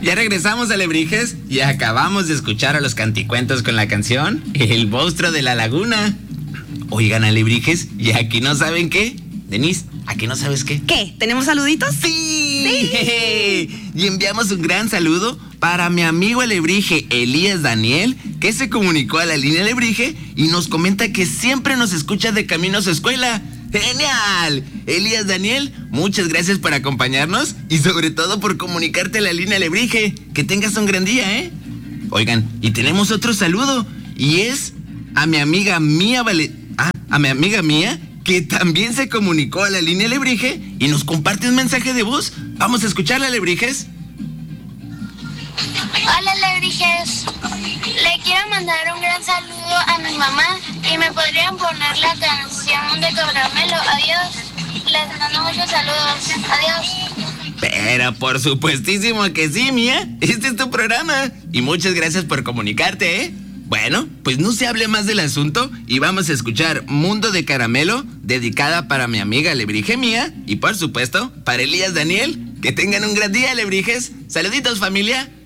Ya regresamos, alebrijes, y acabamos de escuchar a los canticuentos con la canción El monstruo de la laguna. Oigan, alebrijes, ¿y aquí no saben qué? Denise, ¿aquí no sabes qué? ¿Qué? ¿Tenemos saluditos? ¡Sí! Y enviamos un gran saludo para mi amigo alebrije Elías Daniel, que se comunicó a la línea alebrije y nos comenta que siempre nos escucha de camino a su escuela. ¡Genial! Elías Daniel, muchas gracias por acompañarnos y sobre todo por comunicarte a la línea alebrije. Que tengas un gran día, ¿eh? Oigan, y tenemos otro saludo y es a mi amiga Mía que también se comunicó a la línea alebrije y nos comparte un mensaje de voz. Vamos a escucharla, alebrijes. Hola, alebrijes. Le quiero mandar un gran saludo a mi mamá y me podrían poner la canción de Caramelo. Adiós. Les mando muchos saludos. Adiós. Pero por supuestísimo que sí, Mía. Este es tu programa. Y muchas gracias por comunicarte, ¿eh? Bueno, pues no se hable más del asunto y vamos a escuchar Mundo de Caramelo, dedicada para mi amiga alebrije Mía y por supuesto para Elías Daniel. Que tengan un gran día, alebrijes. Saluditos, familia.